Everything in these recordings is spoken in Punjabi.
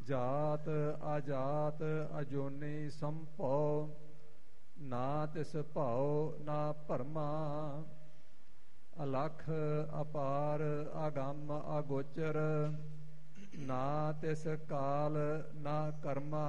ਜਾਤ ਆਜਾਤ ਅਜੋਨੀ ਸੰਭਉ, ਨਾ ਤਿਸ ਭਾਉ ਨਾ ਭਰਮਾ। ਅਲਖ ਅਪਾਰ ਅਗੰਮ ਅਗੋਚਰ, ਨਾ ਤਿਸ ਕਾਲ ਨਾ ਕਰਮਾ।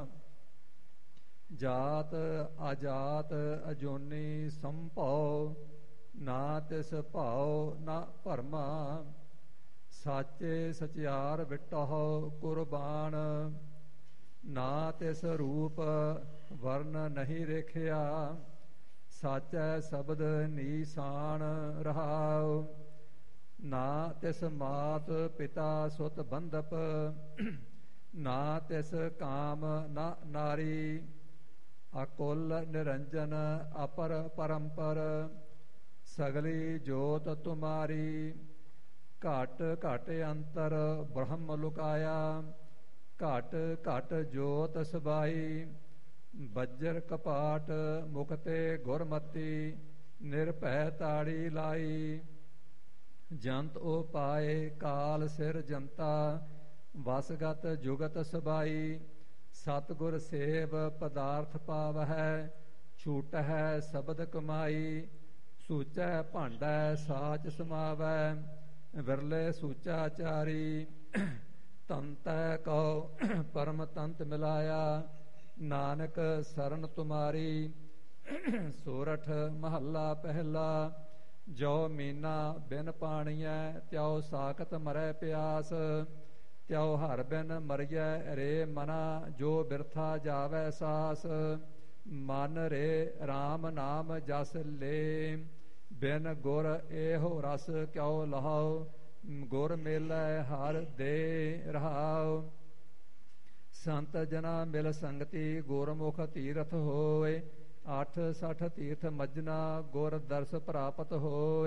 ਜਾਤ ਆਜਾਤ ਅਜੋਨੀ ਸੰਭਉ, ਨਾ ਤਿਸ ਭਾਉ ਨਾ ਭਰਮਾ। ਸਾਚੇ ਸਚਿਆਰ ਵਿਟਹੁ ਕੁਰਬਾਨ, ਨਾ ਤਿਸ ਰੂਪ ਵਰਨ ਨਹੀਂ ਰੇਖਿਆ। ਸਾਚੈ ਸ਼ਬਦ ਨੀਸਾਨ ਰਹਾਉ, ਨਾ ਤਿਸ ਮਾਤ ਪਿਤਾ ਸੁਤ ਬੰਧਪ। ਨਾ ਤਿਸ ਕਾਮ ਨਾ ਨਾਰੀ, ਅਕੁਲ ਨਿਰੰਜਨ ਅਪਰ ਪਰੰਪਰ। ਸਗਲੀ ਜੋਤ ਤੁਮਾਰੀ, ਘਟ ਘਟ ਅੰਤਰ ਬ੍ਰਹਮ ਲੁਕਾਇਆ। ਘਟ ਘਟ ਜੋਤ ਸਬਾਈ, ਬੱਜਰ ਕਪਾਟ ਮੁਕਤੇ ਗੁਰਮਤੀ। ਨਿਰਭੈ ਤਾੜੀ ਲਾਈ, ਜੰਤ ਉਪਾਏ ਕਾਲ ਸਿਰ ਜੰਤਾ। ਵਸਗਤ ਜੁਗਤ ਸਬਾਈ, ਸਤਿਗੁਰ ਸੇਵ ਪਦਾਰਥ ਪਾਵਹਿ। ਛੂਟਹਿ ਸ਼ਬਦ ਕਮਾਈ, ਸੂਚੈ ਭਾਂਡੈ ਸਾਚ ਸਮਾਵੈ। ਵਿਰਲੇ ਸੂਚਾਚਾਰੀ, ਤੰਤੈ ਕਉ ਪਰਮ ਤੰਤ ਮਿਲਾਇਆ। ਨਾਨਕ ਸਰਨ ਤੁਮਾਰੀ, ਸੋਰਠ ਮਹੱਲਾ ਪਹਿਲਾ। ਜੋ ਮੀਨਾ ਬਿਨ ਪਾਣੀਐ, ਤਿਉ ਸਾਖਤ ਮਰੈ ਪਿਆਸ। ਤਿਉ ਹਰ ਬਿਨ ਮਰੀਐ ਰੇ ਮਨਾ, ਜੋ ਬਿਰਥਾ ਜਾਵੈ ਸਾਸ। ਮਨ ਰੇ RAM ਨਾਮ ਜਸ ਲੇ, ਬਿਨ ਗੁਰ ਇਹੋ ਰਸ ਕਿਉ ਲਹਾਉ। ਗੁਰ ਮੇਲੈ ਹਰ ਦੇ ਰਹਾਉ, ਸੰਤ ਜਨਾ ਮਿਲ ਸੰਗਤੀ। ਗੁਰਮੁਖ ਤੀਰਥ ਹੋਏ, 8 60 ਤੀਰਥ ਮੱਜਨਾ। ਗੁਰ ਦਰਸ ਪ੍ਰਾਪਤ ਹੋਏ।